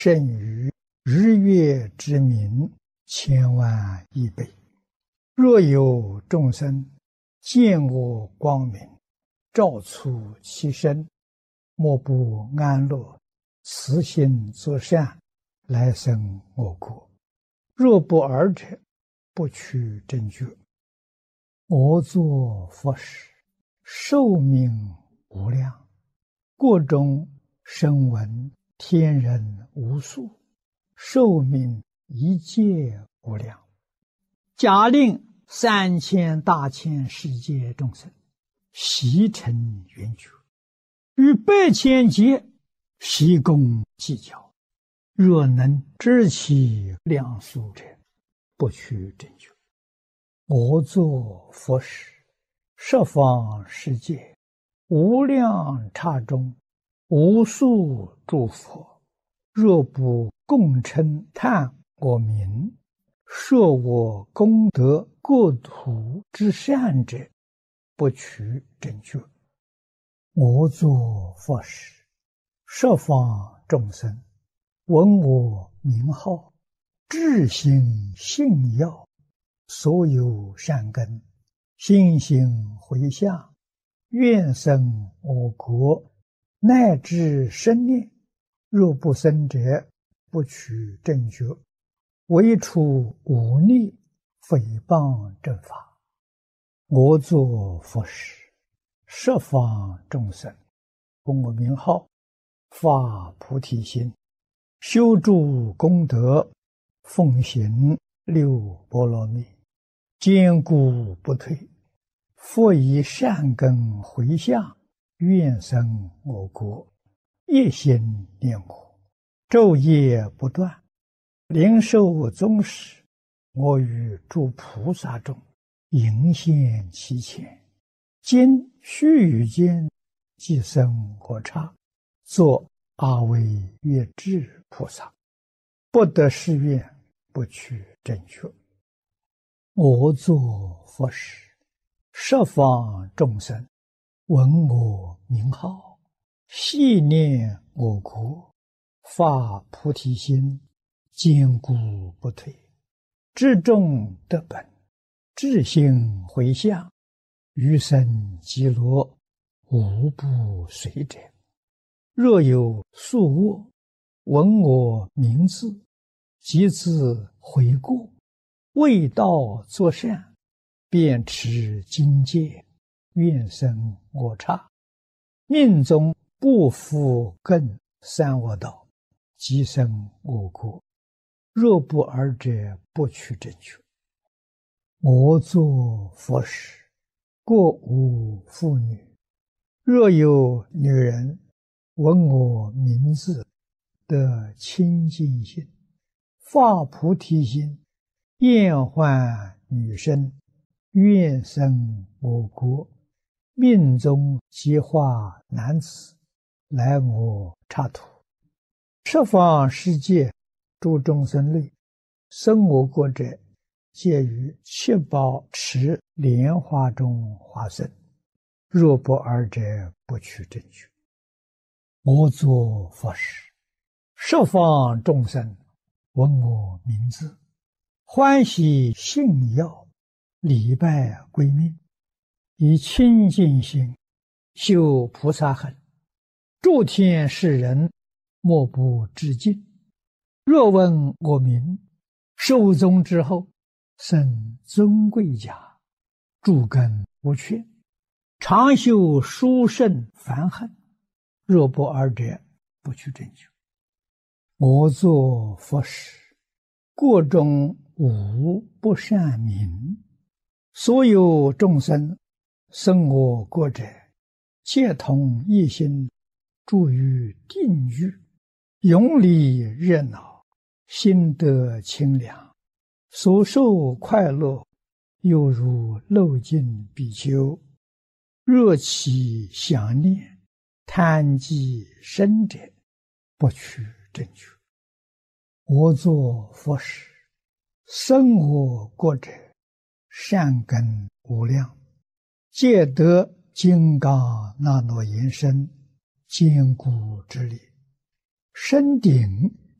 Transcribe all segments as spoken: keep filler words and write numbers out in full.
胜于日月之明千万亿倍。若有众生见我光明，照出其身，莫不安乐，慈心作善，来生我国。若不尔者，不取正觉。我作佛时，寿命无量，国中声闻天人无数，寿命一界无量。假令三千大千世界众生悉成圆觉，于百千劫悉共计较，若能知其量数者，不取正觉。我作佛时，十方世界无量刹中，无数诸佛，若不共称叹我名，说我功德国土之善者，不取正觉。我作佛时，十方众生闻我名号，至心信要，所有善根心行回向，愿生我国，乃至生念。若不生者，不取正觉。唯除忤逆诽谤正法。我作佛时，十方众生闻我名号，发菩提心，修诸功德，奉行六波罗蜜，坚固不退，复以善根回向，愿生我国。一心念我，昼夜不断，灵寿终时，我与诸菩萨中迎现其前，今须臾间即生我刹，作阿惟越致菩萨。不得誓愿，不取正觉。我作佛时，十方众生闻我名号，系念我国，发菩提心，坚固不退，至众得本，至心回向，余生极乐，无不随者。若有宿卧，闻我名字，即自悔过，为道作善，便持经戒，愿生我刹。命中不复更三恶道，即生我国。若不尔者，不取正觉。我作佛时，国无妇女。若有女人闻我名字，得清净心，发菩提心，厌患女身，愿生我国。命中即化男子，来我刹土。十方世界诸众生类，生我国者，皆于七宝池莲花中化生。若不尔者，不取正觉。我作佛时，十方众生闻我名字，欢喜信要，礼拜归命，以清净心修菩萨行，诸天世人莫不致敬。若闻我名，寿终之后，生尊贵家，诸根无缺，常修殊胜梵行。若不尔者，不取正觉。我作佛时，国中无不善民，所有众生生我国者，皆同一心，住于定狱，永离热闹，心得清凉，所受快乐，犹如漏尽比丘。若其想念，贪积生者，不取正觉。我作佛时，生我国者，善根无量，皆得金刚那罗延伸坚固之力，身顶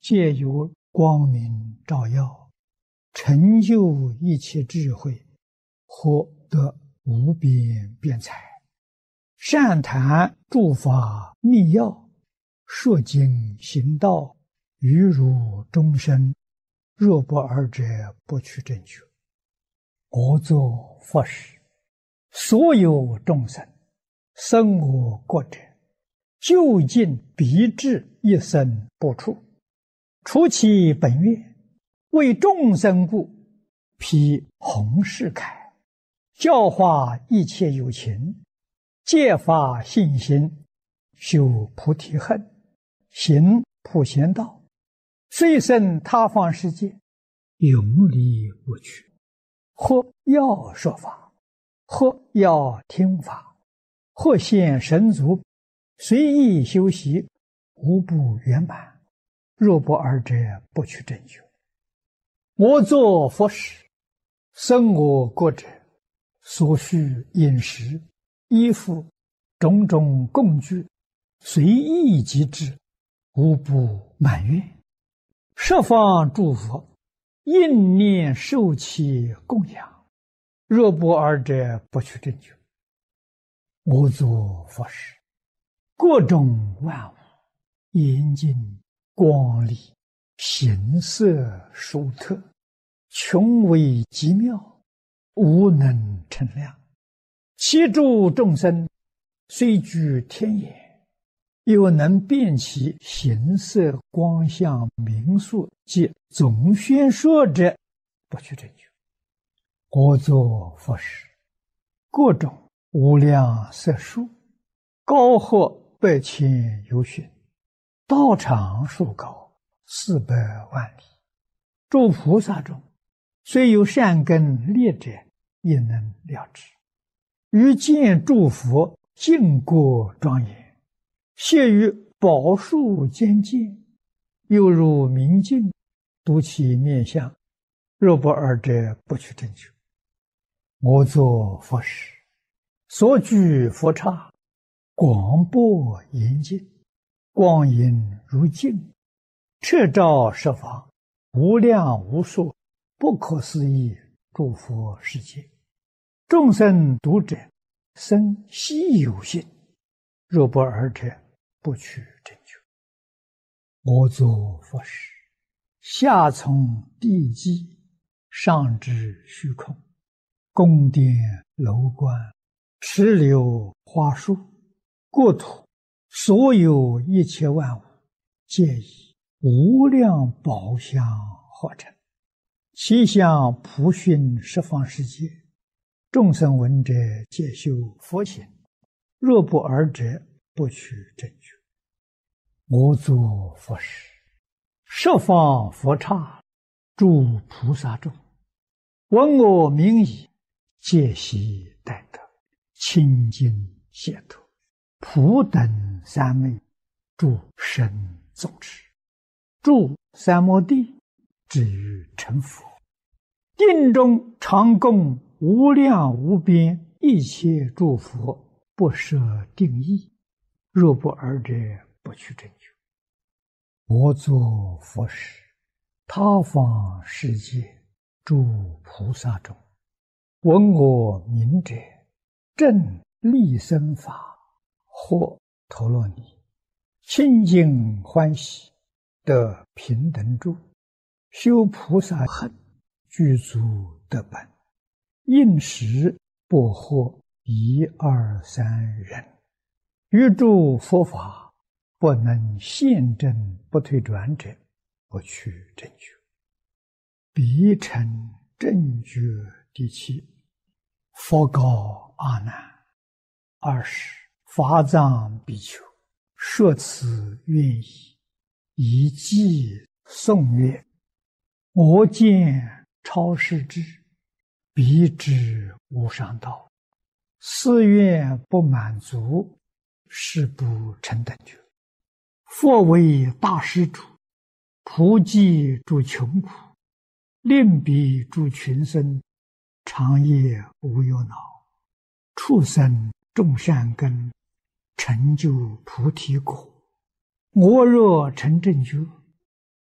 借由光明照耀，成就一切智慧，获得无边辩才。善谈诸法密要，说经行道，于如众生，若不尔者，不取正觉。我作佛时，所有众生生我国者，究竟必至一生不处。除其本愿，为众生故，披弘誓铠，教化一切有情，戒发信心，修菩提恨，行普贤道，虽生他方世界，永离不去。或要说法，或要听法，或现神足，随意修习，无不圆满。若不尔者，不取正觉。我作佛时，生我国者，所需饮食、衣服、种种供具，随意即至，无不满愿。十方诸佛应念受其供养，若不尔者，不取正觉。我作佛时，各种万物严净光丽，形色殊特，穷微极妙，无能称量。其诸众生虽居天眼，又能辨其形色光相名数及总宣说者，不取正觉。我作佛时，各种无量色数，高或百千由旬，道场数高，四百万里。诸菩萨中，虽有善根劣者，也能了知。于见诸佛净国庄严，谢于宝树间见，又如明镜，睹其面相，若不尔者，不取正觉。我作佛时，所居佛刹，广博严净，光影如镜，彻照十方，无量无数，不可思议诸佛世界。众生读者，生希有信，若不尔者，不取正觉。我作佛时，下从地基，上至虚空，宫殿楼观，池流花树，国土所有一切万物，皆以无量宝相化成，其相普熏十方世界。众生闻者，皆修佛行，若不尔者，不取正觉。我作佛时，十方佛刹，诸菩萨众，闻我名已，皆悉待得，清净解脱，普等三昧，诸神众持，住三摩地，至于成佛。定中常供无量无边一切诸佛，不设定义，若不尔者，不取正觉。我作佛时，他方世界诸菩萨中，闻我名者，正利生法，或陀罗尼，清净欢喜，得平等住，修菩萨恨，具足得本，应时不获一二三人。于诸佛法，不能现证不退转者，不取正觉。彼成正觉第七。佛告阿难：二十法藏比丘，说此愿已，以偈颂曰：我见超世智，彼知无上道，四愿不满足，是不成等觉。佛为大施主，普济诸穷苦，令彼诸群生，长夜无忧恼，畜生种善根，成就菩提果。我若成正觉，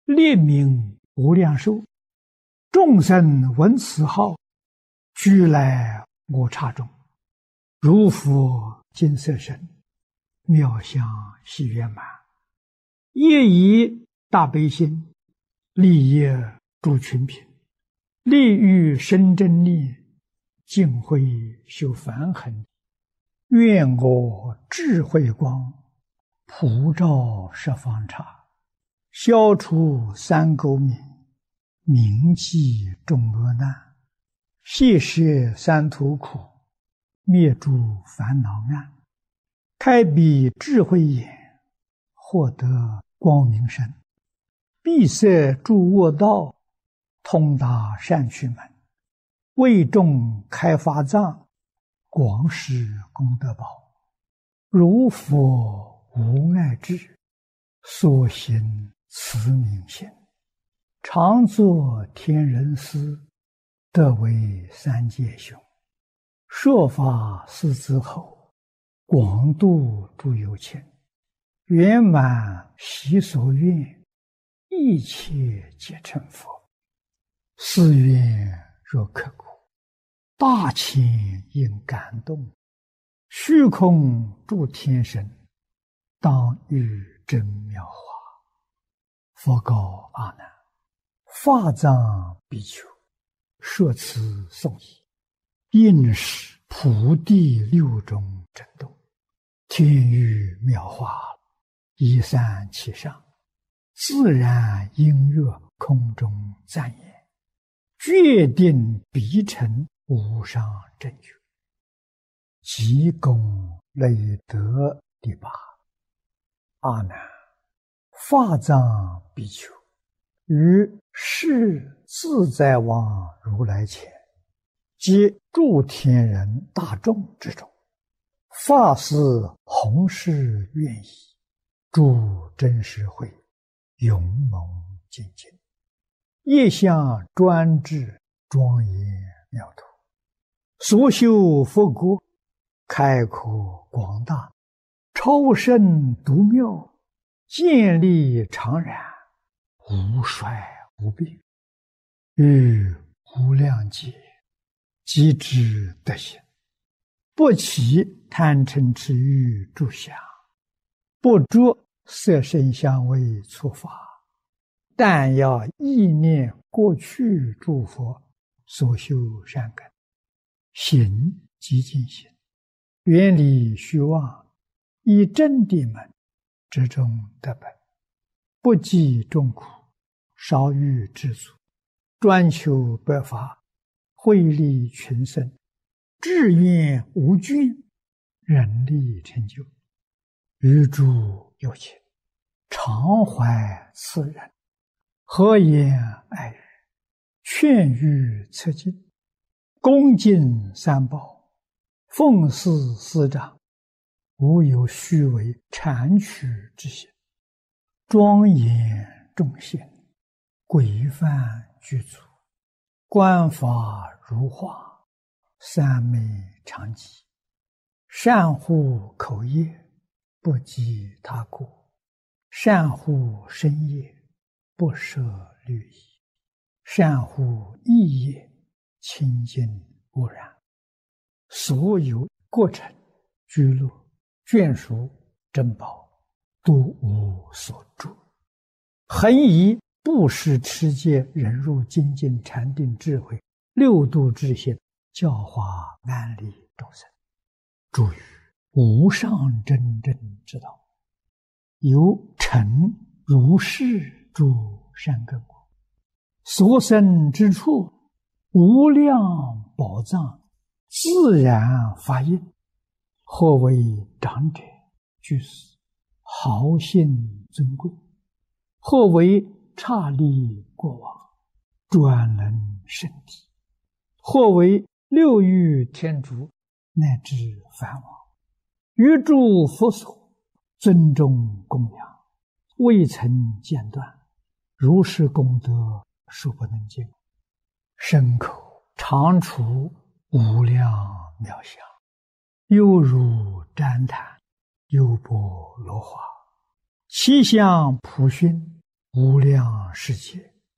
列名无量寿，众生闻此号，俱来我刹中，如佛金色身，妙相喜圆满，业以大悲心，利业诸群品，利欲生真力，尽慧修梵行。愿我智慧光，普照十方刹，消除三垢冥，铭记众恶难，悉摄三途苦，灭诸烦恼暗，开彼智慧眼，获得光明身，闭塞诸恶道，通达善趣门，为众开法藏，广施功德宝。如佛无碍智，所行慈悯心，常作天人师，得为三界雄。说法四子后，广度诸有情，圆满习所愿，一切皆成佛。是愿若刻骨，大千应感动，虚空诸天神，当遇真妙法。佛告阿难：法藏比丘，说此颂已，应是普地六种震动，天雨妙法，一散其上，自然音乐空中赞言，决定必成无上正觉。积功累德第八。阿难，法藏比丘于世自在王如来前，及诸天人大众之中，发誓弘誓愿意，诸真实会勇猛精进，业相专制，庄严妙土，所修佛国，开阔广大，超胜独妙，建立常然，无衰无病，于无量劫即知德行，不起贪嗔痴欲诸相，不着色声香味触法，但要意念过去诸佛所修善根，行即尽行，远离虚妄，以真谛门之中得本，不计众苦，少欲知足，专求百法，惠利群生，志愿无倦，人力成就，于诸有情，常怀慈仁，和颜爱语，劝喻策进，恭敬三宝，奉事师长，无有虚伪谄曲之心，庄严众贤，规范具足，观法如画，三昧常寂，善护口业，不及他过，善护身业，不舍律仪，善护意业，清净无染，所有过程居乐眷属珍宝，都无所住，恒以布施持戒忍辱精进禅定智慧六度智性，教化安利众生，诸于无上真正之道，由成如是诸善根果，所生之处，无量宝藏，自然发应，或为长者居士，豪信尊贵，或为刹利过往，专能圣体，或为六欲天竺，乃至梵王，于诸佛所尊重供养，未曾间断，如是功德数不能尽，身口常处无量妙相，犹如旃檀，优波罗花，其相普熏， 无量世界